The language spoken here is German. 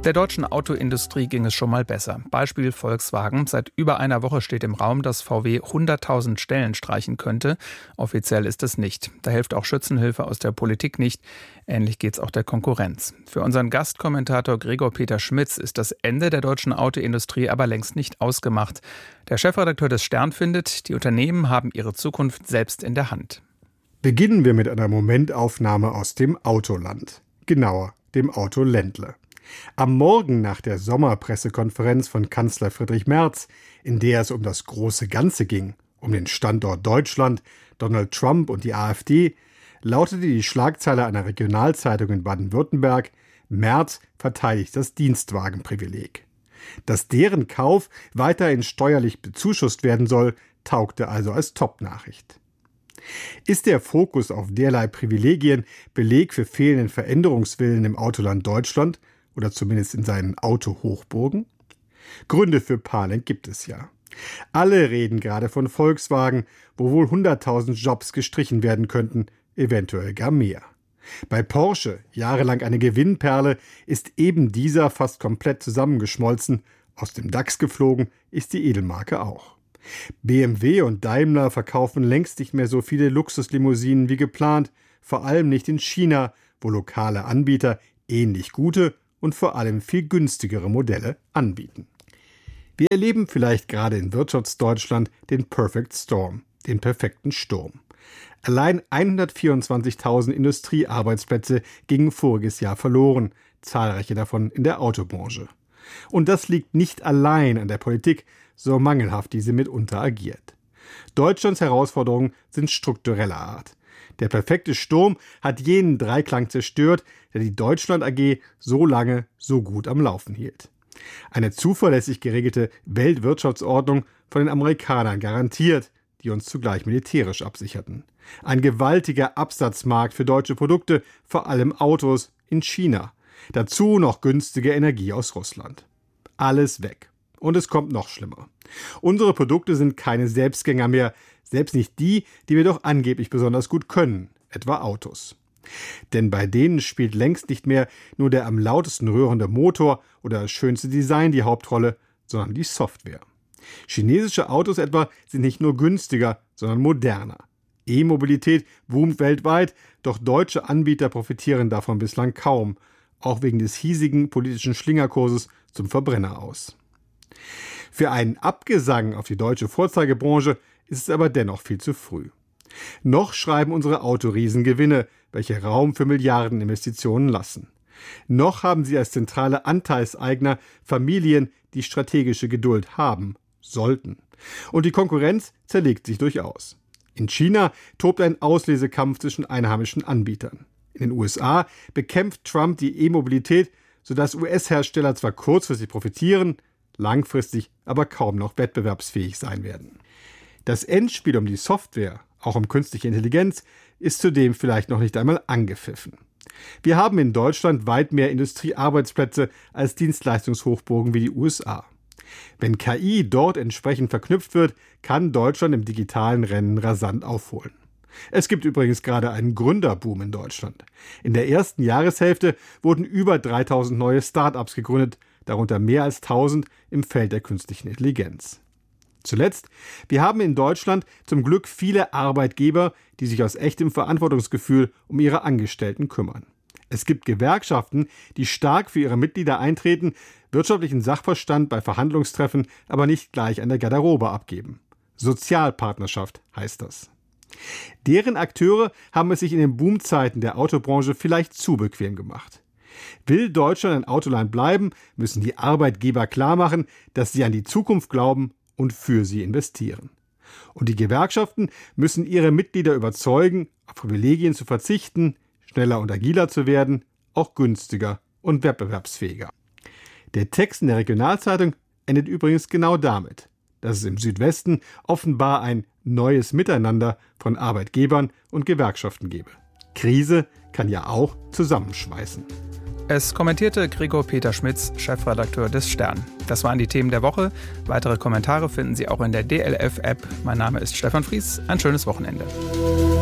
Der deutschen Autoindustrie ging es schon mal besser. Beispiel Volkswagen. Seit über einer Woche steht im Raum, dass VW 100.000 Stellen streichen könnte. Offiziell ist es nicht. Da hilft auch Schützenhilfe aus der Politik nicht. Ähnlich geht es auch der Konkurrenz. Für unseren Gastkommentator Gregor Peter Schmitz ist das Ende der deutschen Autoindustrie aber längst nicht ausgemacht. Der Chefredakteur des Stern findet, die Unternehmen haben ihre Zukunft selbst in der Hand. Beginnen wir mit einer Momentaufnahme aus dem Autoland. Genauer, dem Autoländle. Am Morgen nach der Sommerpressekonferenz von Kanzler Friedrich Merz, in der es um das große Ganze ging, um den Standort Deutschland, Donald Trump und die AfD, lautete die Schlagzeile einer Regionalzeitung in Baden-Württemberg: Merz verteidigt das Dienstwagenprivileg. Dass deren Kauf weiterhin steuerlich bezuschusst werden soll, taugte also als Top-Nachricht. Ist der Fokus auf derlei Privilegien Beleg für fehlenden Veränderungswillen im Autoland Deutschland oder zumindest in seinen Autohochburgen? Gründe für Panik gibt es ja. Alle reden gerade von Volkswagen, wo wohl 100.000 Jobs gestrichen werden könnten, eventuell gar mehr. Bei Porsche, jahrelang eine Gewinnperle, ist eben dieser fast komplett zusammengeschmolzen. Aus dem DAX geflogen ist die Edelmarke auch. BMW und Daimler verkaufen längst nicht mehr so viele Luxuslimousinen wie geplant, vor allem nicht in China, wo lokale Anbieter ähnlich gute und vor allem viel günstigere Modelle anbieten. Wir erleben vielleicht gerade in Wirtschaftsdeutschland den Perfect Storm, den perfekten Sturm. Allein 124.000 Industriearbeitsplätze gingen voriges Jahr verloren, zahlreiche davon in der Autobranche. Und das liegt nicht allein an der Politik, so mangelhaft diese mitunter agiert. Deutschlands Herausforderungen sind struktureller Art. Der perfekte Sturm hat jenen Dreiklang zerstört, der die Deutschland AG so lange so gut am Laufen hielt. Eine zuverlässig geregelte Weltwirtschaftsordnung von den Amerikanern garantiert, die uns zugleich militärisch absicherten. Ein gewaltiger Absatzmarkt für deutsche Produkte, vor allem Autos, in China. Dazu noch günstige Energie aus Russland. Alles weg. Und es kommt noch schlimmer. Unsere Produkte sind keine Selbstgänger mehr, selbst nicht die, die wir doch angeblich besonders gut können, etwa Autos. Denn bei denen spielt längst nicht mehr nur der am lautesten rührende Motor oder das schönste Design die Hauptrolle, sondern die Software. Chinesische Autos etwa sind nicht nur günstiger, sondern moderner. E-Mobilität boomt weltweit, doch deutsche Anbieter profitieren davon bislang kaum, auch wegen des hiesigen politischen Schlingerkurses zum Verbrenner aus. Für einen Abgesang auf die deutsche Vorzeigebranche ist es aber dennoch viel zu früh. Noch schreiben unsere Autoriesen Gewinne, welche Raum für Milliardeninvestitionen lassen. Noch haben sie als zentrale Anteilseigner Familien, die strategische Geduld haben, sollten. Und die Konkurrenz zerlegt sich durchaus. In China tobt ein Auslesekampf zwischen einheimischen Anbietern. In den USA bekämpft Trump die E-Mobilität, sodass US-Hersteller zwar kurzfristig profitieren, langfristig aber kaum noch wettbewerbsfähig sein werden. Das Endspiel um die Software, auch um künstliche Intelligenz, ist zudem vielleicht noch nicht einmal angepfiffen. Wir haben in Deutschland weit mehr Industriearbeitsplätze als Dienstleistungshochburgen wie die USA. Wenn KI dort entsprechend verknüpft wird, kann Deutschland im digitalen Rennen rasant aufholen. Es gibt übrigens gerade einen Gründerboom in Deutschland. In der ersten Jahreshälfte wurden über 3.000 neue Start-ups gegründet, darunter mehr als 1.000 im Feld der künstlichen Intelligenz. Zuletzt, wir haben in Deutschland zum Glück viele Arbeitgeber, die sich aus echtem Verantwortungsgefühl um ihre Angestellten kümmern. Es gibt Gewerkschaften, die stark für ihre Mitglieder eintreten, wirtschaftlichen Sachverstand bei Verhandlungstreffen aber nicht gleich an der Garderobe abgeben. Sozialpartnerschaft heißt das. Deren Akteure haben es sich in den Boomzeiten der Autobranche vielleicht zu bequem gemacht. Will Deutschland ein Autoland bleiben, müssen die Arbeitgeber klarmachen, dass sie an die Zukunft glauben und für sie investieren. Und die Gewerkschaften müssen ihre Mitglieder überzeugen, auf Privilegien zu verzichten, schneller und agiler zu werden, auch günstiger und wettbewerbsfähiger. Der Text in der Regionalzeitung endet übrigens genau damit, dass es im Südwesten offenbar ein neues Miteinander von Arbeitgebern und Gewerkschaften gebe. Krise kann ja auch zusammenschweißen. Es kommentierte Gregor Peter Schmitz, Chefredakteur des Stern. Das waren die Themen der Woche. Weitere Kommentare finden Sie auch in der DLF-App. Mein Name ist Stefan Fries. Ein schönes Wochenende.